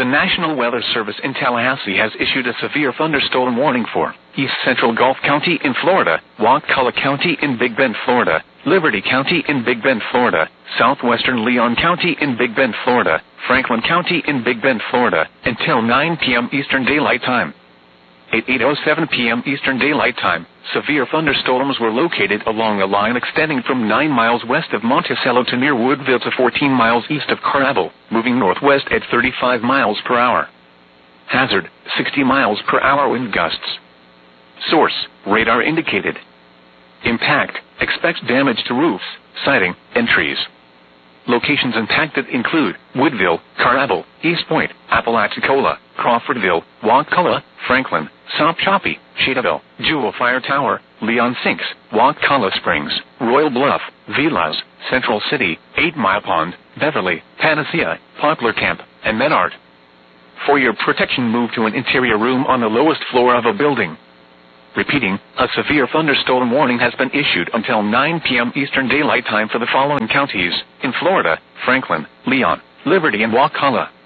National Weather Service in Tallahassee has issued a severe thunderstorm warning for East Central Gulf County in Florida, Wakulla County in Big Bend, Florida, Liberty County in Big Bend, Florida, Southwestern Leon County in Big Bend, Florida, Franklin County in Big Bend, Florida, until 9 p.m. Eastern Daylight Time. At 8:07 p.m. Eastern Daylight Time, severe thunderstorms were located along a line extending from 9 miles west of Monticello to near Woodville to 14 miles east of Carrabble, moving northwest at 35 miles per hour. Hazard, 60 miles per hour wind gusts. Source, radar indicated. Impact, expect damage to roofs, siding, and trees. Locations impacted include Woodville, Carrabble, East Point, Apalachicola, Crawfordville, Wakulla, Franklin, South Choppy, Shadaville, Jewel Fire Tower, Leon Sinks, Wakulla Springs, Royal Bluff, Villas, Central City, 8 Mile Pond, Beverly, Panacea, Poplar Camp, and Menard. For your protection, move to an interior room on the lowest floor of a building. Repeating, a severe thunderstorm warning has been issued until 9 p.m. Eastern Daylight Time for the following counties in Florida: Franklin, Leon, Liberty, and Wakulla.